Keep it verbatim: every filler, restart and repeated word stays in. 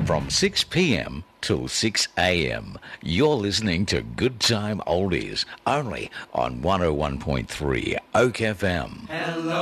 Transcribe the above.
from six p.m. till six a.m. You're listening to Good Time Oldies, only on one oh one point three Oak F M. Hello.